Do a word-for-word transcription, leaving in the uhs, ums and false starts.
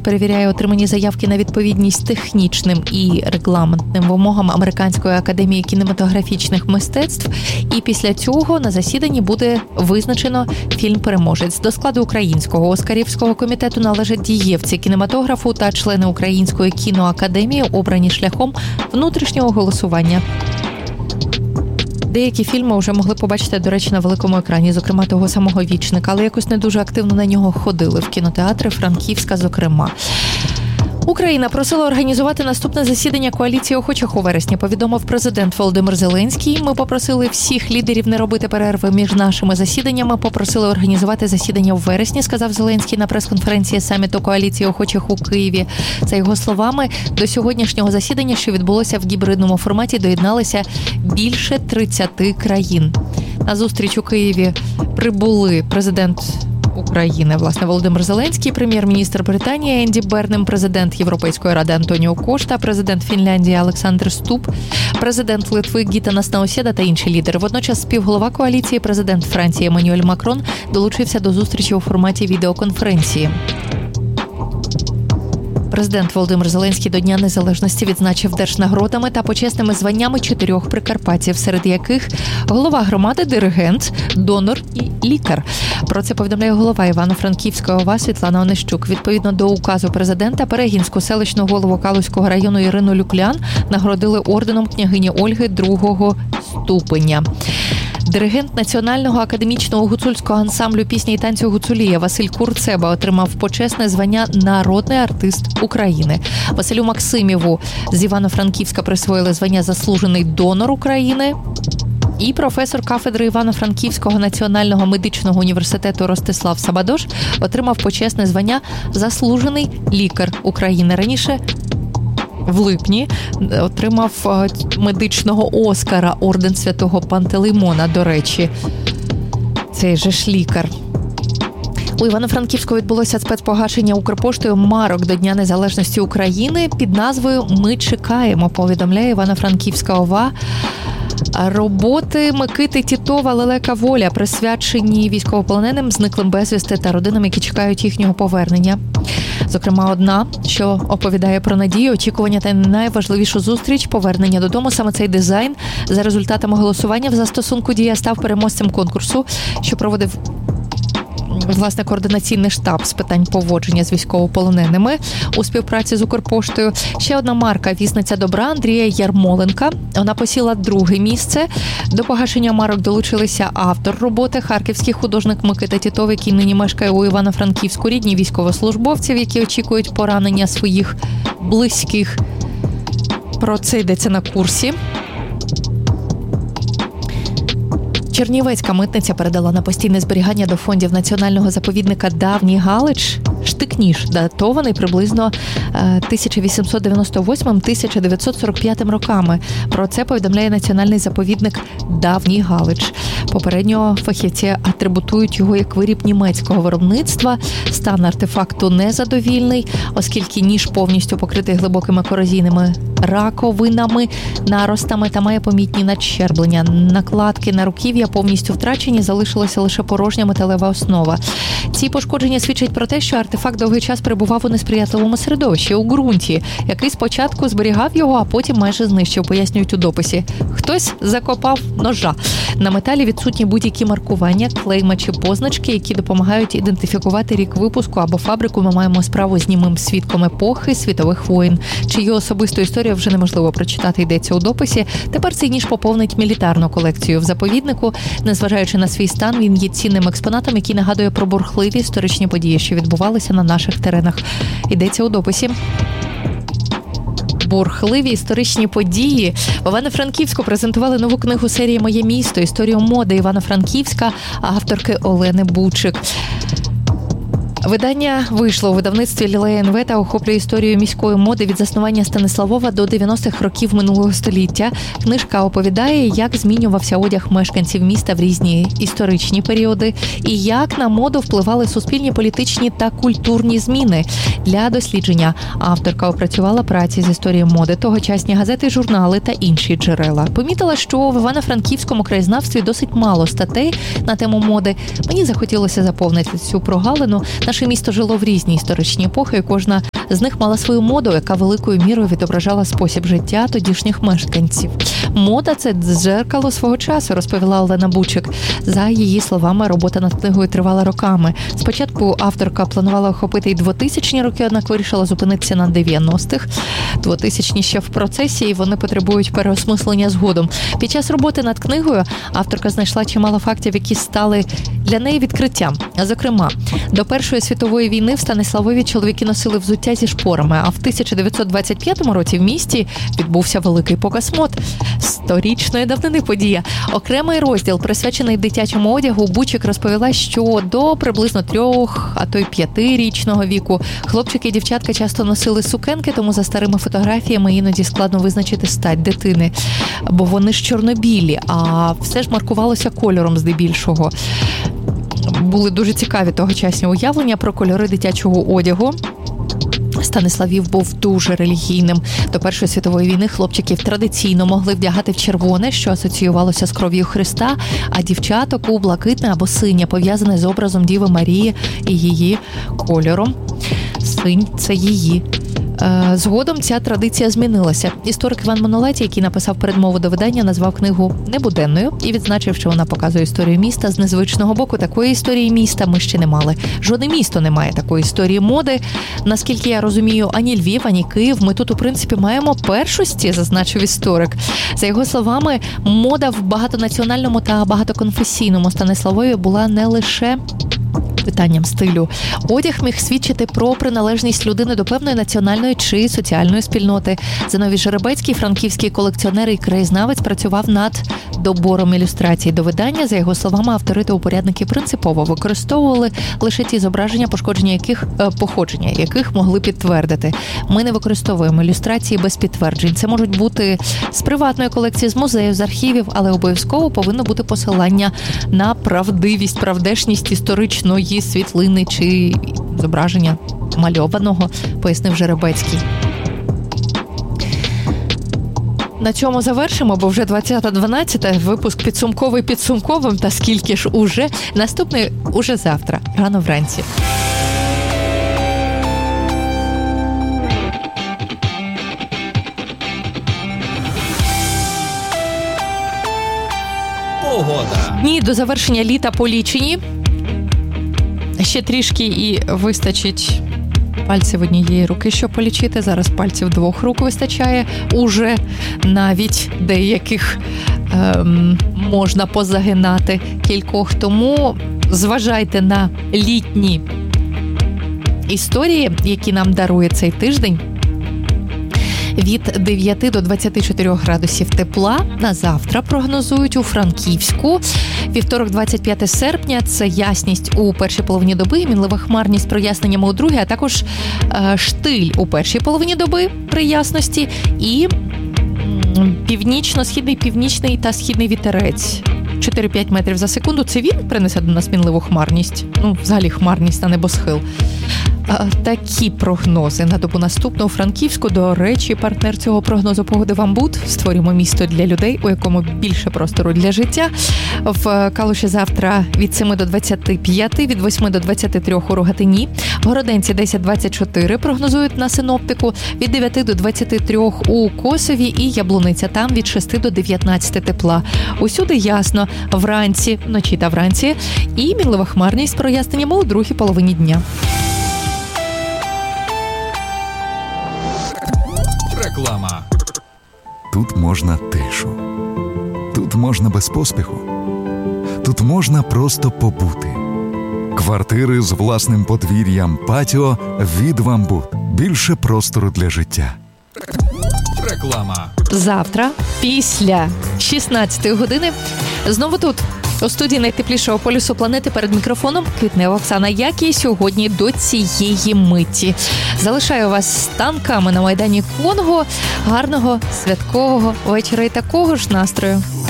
перевіряє отримані заявки на відповідність технічним і регламентним вимогам Американської академії кінематографічних мистецтв. І після цього на засіданні буде визначено фільм-переможець. До складу Українського Оскарівського комітету належать дієвці кінематографу та члени Української кіноакадемії, обрані шляхом внутрішнього голосування. Деякі фільми вже могли побачити, до речі, на великому екрані, зокрема того самого «Вічника», але якось не дуже активно на нього ходили в кінотеатри, Франківська, зокрема. Україна просила організувати наступне засідання коаліції охочих у вересні, повідомив президент Володимир Зеленський. Ми попросили всіх лідерів не робити перерви між нашими засіданнями, попросили організувати засідання в вересні, сказав Зеленський на прес-конференції саміту коаліції охочих у Києві. За його словами, до сьогоднішнього засідання, що відбулося в гібридному форматі, доєдналися більше тридцяти країн. На зустріч у Києві прибули президент України, власне, Володимир Зеленський, прем'єр-міністр Британії Енді Бернем, президент Європейської ради Антоніо Кошта, президент Фінляндії Олександр Ступ, президент Литви Гітанас Наусєда та інші лідери. Водночас співголова коаліції, президент Франції Еммануель Макрон, долучився до зустрічі у форматі відеоконференції. Президент Володимир Зеленський до Дня Незалежності відзначив держнагородами та почесними званнями чотирьох прикарпатців, серед яких голова громади, диригент, донор і лікар. Про це повідомляє голова Івано-Франківської ОВА Світлана Онищук. Відповідно до указу президента, Перегінську селищну голову Калузького району Ірину Люклян нагородили орденом княгині Ольги другого ступеня. Диригент Національного академічного гуцульського ансамблю пісні і танцю «Гуцулія» Василь Курцеба отримав почесне звання «Народний артист України». Василю Максимєву з Івано-Франківська присвоїли звання «Заслужений донор України». І професор кафедри Івано-Франківського національного медичного університету Ростислав Сабадош отримав почесне звання «Заслужений лікар України». Раніше в липні отримав медичного Оскара, орден Святого Пантелеймона, до речі. Цей же ж лікар. У Івано-Франківську відбулося спецпогашення Укрпоштою марок до Дня Незалежності України під назвою «Ми чекаємо», повідомляє Івано-Франківська ОВА. Роботи Микити Тітова «Лелека воля» присвячені військовополоненим, зниклим безвісти та родинам, які чекають їхнього повернення. Зокрема, одна, що оповідає про надію, очікування та найважливішу зустріч – повернення додому. Саме цей дизайн за результатами голосування в застосунку «Дія» став переможцем конкурсу, що проводив власне координаційний штаб з питань поводження з військовополоненими у співпраці з Укрпоштою. Ще одна марка «Вісниця добра» Андрія Ярмоленка. Вона посіла друге місце. До погашення марок долучилися автор роботи, харківський художник Микита Тітов, який нині мешкає у Івано-Франківську, рідні військовослужбовців, які очікують поранення своїх близьких. Про це йдеться на курсі. Чернівецька митниця передала на постійне зберігання до фондів національного заповідника «Давній Галич» штик-ніж, датований приблизно тисяча вісімсот дев'яносто восьмим - тисяча дев'ятсот сорок п'ятим роками. Про це повідомляє національний заповідник «Давній Галич». Попередньо фахівці атрибутують його як виріб німецького виробництва. Стан артефакту незадовільний, оскільки ніж повністю покритий глибокими корозійними раковинами, наростами та має помітні надщерблення. Накладки на руків'я повністю втрачені, залишилася лише порожня металева основа. Ці пошкодження свідчать про те, що артефакт довгий час перебував у несприятливому середовищі, у ґрунті, який спочатку зберігав його, а потім майже знищив, пояснюють у дописі. Хтось закопав ножа. На металі відсутні будь-які маркування, клейма чи позначки, які допомагають ідентифікувати рік випуску або фабрику. Ми маємо справу з німим свідком епохи світових воєн, чию особисту історію вже неможливо прочитати, йдеться у дописі. Тепер цей ніж поповнить мілітарну колекцію в заповіднику. Незважаючи на свій стан, він є цінним експонатом, який нагадує про бурхливі історичні події, що відбувалися на наших теренах. Йдеться у дописі. Бурхливі історичні події. В Івано-Франківську презентували нову книгу серії «Моє місто. Історію моди Івано-Франківська» авторки Олени Бучик. Видання вийшло у видавництві «Лілея ен ве» та охоплює історію міської моди від заснування Станиславова до дев'яностих років минулого століття. Книжка оповідає, як змінювався одяг мешканців міста в різні історичні періоди і як на моду впливали суспільні, політичні та культурні зміни. Для дослідження авторка опрацювала праці з історії моди, тогочасні газети, журнали та інші джерела. Помітила, що в Івано-Франківському краєзнавстві досить мало статей на тему моди. Мені захотілося заповнити цю прогалину. Наше місто жило в різні історичні епохи, і кожна з них мала свою моду, яка великою мірою відображала спосіб життя тодішніх мешканців. Мода – це дзеркало свого часу, розповіла Олена Бучик. За її словами, робота над книгою тривала роками. Спочатку авторка планувала охопити й двотисячні роки, однак вирішила зупинитися на дев'яностих. Двотисячні ще в процесі, і вони потребують переосмислення згодом. Під час роботи над книгою авторка знайшла чимало фактів, які стали для неї відкриттям. Зокрема, до Першої світової війни в Станиславові чоловіки носили взуття зі шпорами, а в тисяча дев'ятсот двадцять п'ятому році в місті відбувся великий показ мод. Сторічної давнини подія. Окремий розділ, присвячений дитячому одягу, Бучик розповіла, що до приблизно трьох, а то й п'ятирічного віку хлопчики і дівчатка часто носили сукенки, тому за старими фотографіями іноді складно визначити стать дитини, бо вони ж чорнобілі, а все ж маркувалося кольором здебільшого. Були дуже цікаві тогочасні уявлення про кольори дитячого одягу. Станиславів був дуже релігійним. До Першої світової війни хлопчиків традиційно могли вдягати в червоне, що асоціювалося з кров'ю Христа, а дівчаток у блакитне або синє, пов'язане з образом Діви Марії і її кольором. Синь – це її. Згодом ця традиція змінилася. Історик Іван Монолеті, який написав передмову до видання, назвав книгу небуденною і відзначив, що вона показує історію міста з незвичного боку. Такої історії міста ми ще не мали. Жодне місто не має такої історії моди. Наскільки я розумію, ані Львів, ані Київ. Ми тут, у принципі, маємо першості, зазначив історик. За його словами, мода в багатонаціональному та багатоконфесійному Станиславові була не лише питанням стилю. Одяг міг свідчити про приналежність людини до певної національної чи соціальної спільноти. Зиновій Жеребецький, франківський колекціонер і краєзнавець, працював над добором ілюстрацій до видання. За його словами, автори та упорядники принципово використовували лише ті зображення, пошкодження яких, е, походження яких могли підтвердити. Ми не використовуємо ілюстрації без підтверджень. Це можуть бути з приватної колекції, з музеїв, з архівів, але обов'язково повинно бути посилання на правдивість, правдешність історичної світлини чи зображення мальованого, пояснив Жеребецький. На цьому завершимо, бо вже двадцята дванадцята, випуск підсумковий підсумковим, та скільки ж уже. Наступний уже завтра, рано вранці. Погода. Дні до завершення літа полічені. Ще трішки і вистачить пальців однієї руки, щоб полічити. Зараз пальців двох рук вистачає. Уже навіть деяких ем, можна позагинати кількох. Тому зважайте на літні історії, які нам дарує цей тиждень. Від дев'яти до двадцяти чотирьох градусів тепла на завтра прогнозують у Франківську. Вівторок, двадцять п'яте серпня – це ясність у першій половині доби, мінлива хмарність з проясненнями у другій, а також е, штиль у першій половині доби при ясності і північно-східний, північний та східний вітерець. чотири-п'ять метрів за секунду. Це він принесе до нас мінливу хмарність? Ну, взагалі хмарність, а не небосхил. Такі прогнози на добу наступну у Франківську. До речі, партнер цього прогнозу погоди «Вамбуд». Створюємо місто для людей, у якому більше простору для життя. В Калуші завтра від семи до двадцяти п'яти, від восьми до двадцяти трьох у Рогатині. Городенці десять двадцять чотири прогнозують на синоптику, від дев'яти до двадцяти трьох у Косові і Яблуниця. Там від шести до дев'ятнадцяти тепла. Усюди ясно, вранці, вночі та вранці. І мінлива хмарність з проясненнями у другій половині дня. Реклама. Тут можна тишу. Тут можна без поспіху. Тут можна просто побути. Квартири з власним подвір'ям, патіо від «Вамбуд». Більше простору для життя. Реклама. Завтра, після шістнадцятої години, знову тут, у студії найтеплішого полюсу планети перед мікрофоном Квітнева Оксана, як і сьогодні до цієї миті. Залишаю вас з танками на Майдані Конго. Гарного святкового вечора і такого ж настрою.